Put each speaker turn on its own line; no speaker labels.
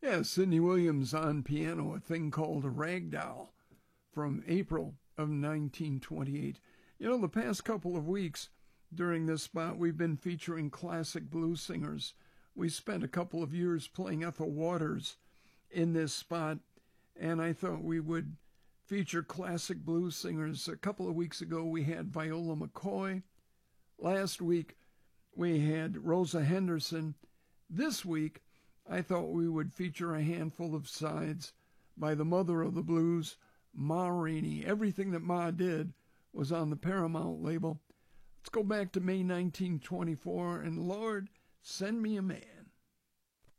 Yeah, Sidney Williams on piano, a thing called a Ragdoll from April of 1928. You know, the past couple of weeks during this spot, we've been featuring classic blues singers. We spent a couple of years playing Ethel Waters in this spot, and I thought we would feature classic blues singers. A couple of weeks ago, we had Viola McCoy. Last week, we had Rosa Henderson. This week, I thought we would feature a handful of sides by the mother of the blues, Ma Rainey. Everything that Ma did was on the Paramount label. Let's go back to May 1924, and Lord, send me a man.